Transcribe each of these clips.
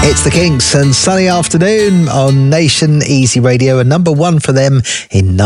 It's the Kinks and Sunny Afternoon on Nation Easy Radio, and number one for them in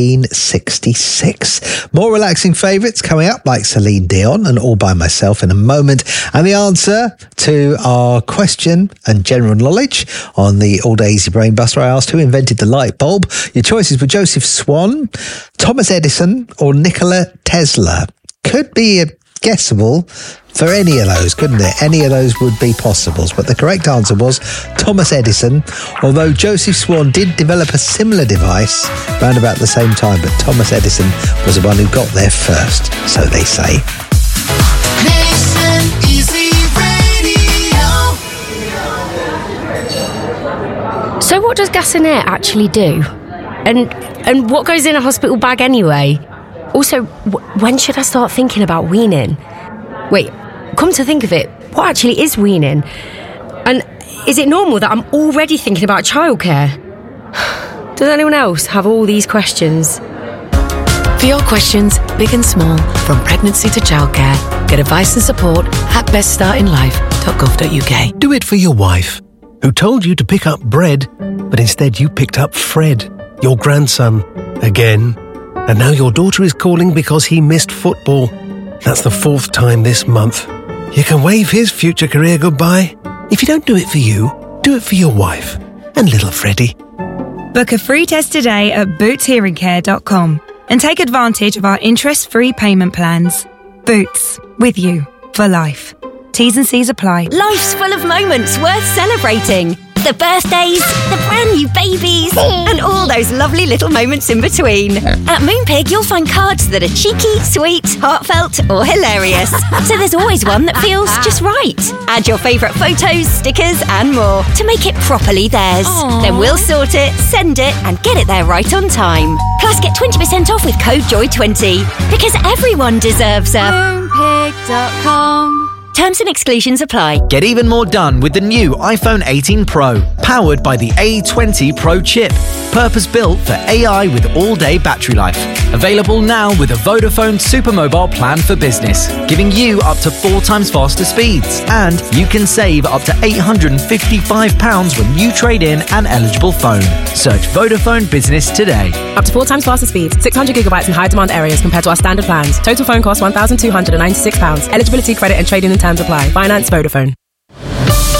1966. More relaxing favourites coming up, like Celine Dion and All By Myself in a moment. And the answer to our question and general knowledge on the All Day Easy Brain Buster, I asked who invented the light bulb. Your choices were Joseph Swan, Thomas Edison or Nikola Tesla. Could be guessable for any of those, couldn't it? Any of those would be possibles, but the correct answer was Thomas Edison, although Joseph Swan did develop a similar device around about the same time, but Thomas Edison was the one who got there first, so they say. Nation Easy Radio. So what does gas and air actually do? And what goes in a hospital bag anyway? Also, when should I start thinking about weaning? Wait, come to think of it, what actually is weaning? And is it normal that I'm already thinking about childcare? Does anyone else have all these questions? For your questions, big and small, from pregnancy to childcare, get advice and support at beststartinlife.gov.uk. Do it for your wife, who told you to pick up bread, but instead you picked up Fred, your grandson, again. And now your daughter is calling because he missed football. That's the 4th time this month. You can wave his future career goodbye. If you don't do it for you, do it for your wife and little Freddie. Book a free test today at bootshearingcare.com and take advantage of our interest-free payment plans. Boots, with you for life. T's and C's apply. Life's full of moments worth celebrating. The birthdays, the brand new babies, and all those lovely little moments in between. At Moonpig, you'll find cards that are cheeky, sweet, heartfelt, or hilarious. So there's always one that feels just right. Add your favourite photos, stickers, and more to make it properly theirs. Aww. Then we'll sort it, send it, and get it there right on time. Plus, get 20% off with code JOY20, because everyone deserves a Moonpig.com. Terms and exclusions apply. Get even more done with the new iPhone 18 Pro, powered by the A20 Pro chip, purpose-built for AI with all-day battery life. Available now with a Vodafone Supermobile plan for business, giving you up to 4 times faster speeds. And you can save up to £855 when you trade in an eligible phone. Search Vodafone Business today. Up to 4 times faster speeds, 600 gigabytes in high-demand areas compared to our standard plans. Total phone cost £1,296. Eligibility, credit and trading in terms apply. Finance Vodafone.